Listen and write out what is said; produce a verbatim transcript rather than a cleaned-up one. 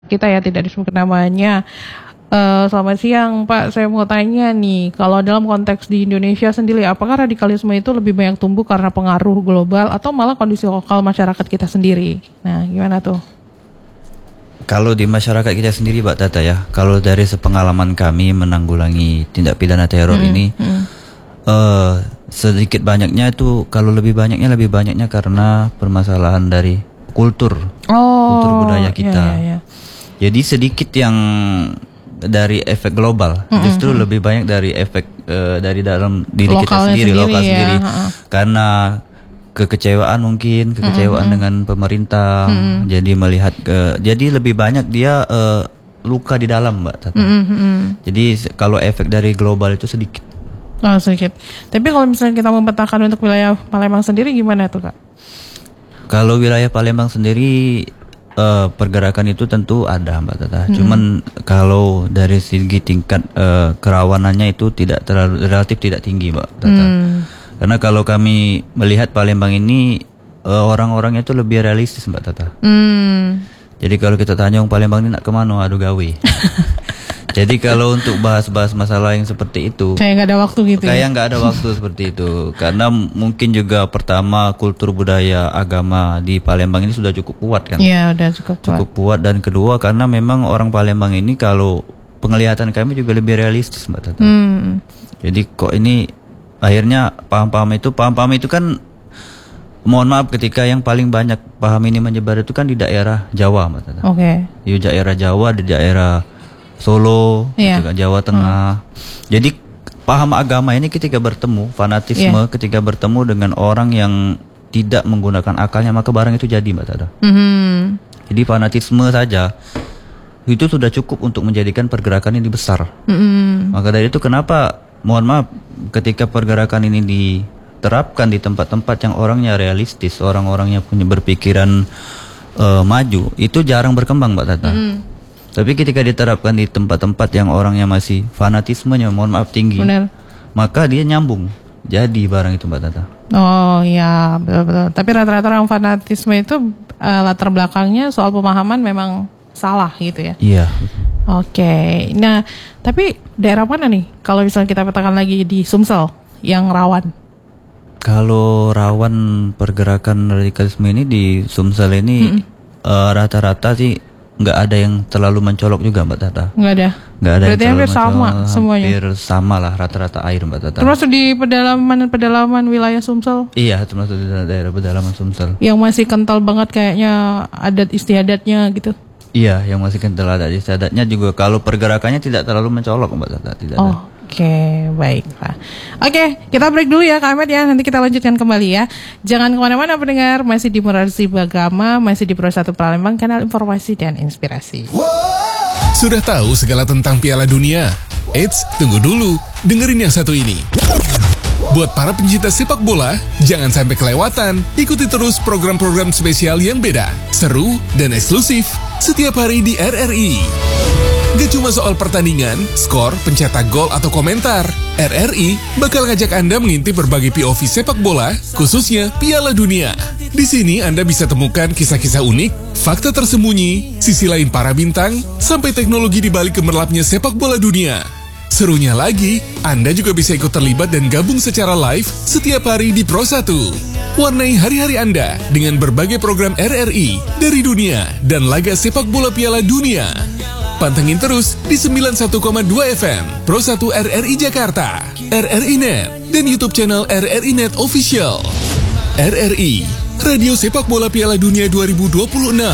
kita ya, tidak disebut namanya. Uh, selamat siang Pak, saya mau tanya nih, kalau dalam konteks di Indonesia sendiri, apakah radikalisme itu lebih banyak tumbuh karena pengaruh global atau malah kondisi lokal masyarakat kita sendiri? Nah, gimana tuh? Kalau di masyarakat kita sendiri, Mbak Tata ya, kalau dari sepengalaman kami menanggulangi tindak pidana teror hmm, ini, hmm. Uh, sedikit banyaknya itu, kalau lebih banyaknya lebih banyaknya karena permasalahan dari kultur, oh, kultur budaya kita. Iya, iya, iya. Jadi sedikit yang dari efek global, hmm, justru hmm. lebih banyak dari efek uh, dari dalam diri Lokalnya kita sendiri, sendiri lokal ya. sendiri, ha-ha. Karena kekecewaan mungkin kekecewaan mm-hmm. dengan pemerintah, mm-hmm. jadi melihat ke, jadi lebih banyak dia uh, luka di dalam, Mbak Tata. Mm-hmm. Jadi kalau efek dari global itu sedikit. Oh, sedikit. Tapi kalau misalnya kita memetakan untuk wilayah Palembang sendiri gimana tuh, Kak? Kalau wilayah Palembang sendiri uh, pergerakan itu tentu ada, Mbak Tata. Mm-hmm. Cuman kalau dari segi tingkat uh, kerawanannya itu tidak terlalu, relatif tidak tinggi, Mbak Tata. Mm. Karena kalau kami melihat Palembang ini uh, orang-orangnya itu lebih realistis, Mbak Tata. Hmm. Jadi kalau kita tanya orang Palembang ini nak kemana, aduh gawe. Jadi kalau untuk bahas-bahas masalah yang seperti itu, kayak nggak ada waktu gitu. Kayak ya? nggak ada waktu seperti itu. Karena mungkin juga pertama kultur budaya agama di Palembang ini sudah cukup kuat kan? Iya, udah cukup kuat. Cukup kuat, dan kedua karena memang orang Palembang ini kalau penglihatan kami juga lebih realistis, Mbak Tata. Hmm. Jadi kok ini akhirnya paham-paham itu, paham-paham itu kan, mohon maaf, ketika yang paling banyak paham ini menyebar itu kan di daerah Jawa, Mbak Tata. Oke. Okay. Di daerah Jawa, di daerah Solo, yeah. gitu kan, Jawa Tengah. Hmm. Jadi paham agama ini ketika bertemu, fanatisme yeah. ketika bertemu dengan orang yang tidak menggunakan akalnya, maka barang itu jadi, Mbak Tata. Mm-hmm. Jadi fanatisme saja itu sudah cukup untuk menjadikan pergerakan ini besar. Mm-hmm. Maka dari itu kenapa, mohon maaf, ketika pergerakan ini diterapkan di tempat-tempat yang orangnya realistis, orang-orangnya punya berpikiran uh, maju, itu jarang berkembang, Mbak Tata. Mm. Tapi ketika diterapkan di tempat-tempat yang orangnya masih fanatismenya, mohon maaf, tinggi, benar. Maka dia nyambung jadi barang itu, Mbak Tata. Oh iya, betul-betul. Tapi rata-rata orang fanatisme itu uh, latar belakangnya soal pemahaman memang salah gitu ya? Iya. Oke, okay. Nah, tapi daerah mana nih kalau misalnya kita petakan lagi di Sumsel yang rawan? Kalau rawan pergerakan radikalisme ini di Sumsel ini mm-hmm. uh, rata-rata sih nggak ada yang terlalu mencolok juga, Mbak Tata. Nggak ada? Nggak ada. Berarti yang hampir sama semuanya? Hampir sama lah, rata-rata air, Mbak Tata. Termasuk di pedalaman-pedalaman wilayah Sumsel? Iya, termasuk di daerah pedalaman Sumsel. Yang masih kental banget kayaknya adat istiadatnya gitu? Iya, yang masih kental adat istiadatnya juga. Kalau pergerakannya tidak terlalu mencolok, Mbak Tata. Tidak oh, ada. Oke, okay, baiklah. Oke, okay, kita break dulu ya, Kak Ahmad ya. Nanti kita lanjutkan kembali ya. Jangan kemana-mana pendengar, masih di Morasi Bagama, masih di Pro satu Palembang, kanal informasi dan inspirasi. Sudah tahu segala tentang Piala Dunia? Eits, tunggu dulu. Dengerin yang satu ini. Buat para pencinta sepak bola, jangan sampai kelewatan. Ikuti terus program-program spesial yang beda, seru, dan eksklusif setiap hari di R R I. Gak cuma soal pertandingan, skor, pencetak gol, atau komentar. R R I bakal ngajak Anda mengintip berbagai P O V sepak bola, khususnya Piala Dunia. Di sini Anda bisa temukan kisah-kisah unik, fakta tersembunyi, sisi lain para bintang, sampai teknologi di balik gemerlapnya sepak bola dunia. Serunya lagi, Anda juga bisa ikut terlibat dan gabung secara live setiap hari di Pro satu. Warnai hari-hari Anda dengan berbagai program R R I dari dunia dan laga sepak bola Piala Dunia. Pantengin terus di sembilan puluh satu koma dua F M Pro satu R R I Jakarta, R R I Net, dan YouTube channel R R I Net Official. R R I, Radio Sepak Bola Piala Dunia dua ribu dua puluh enam.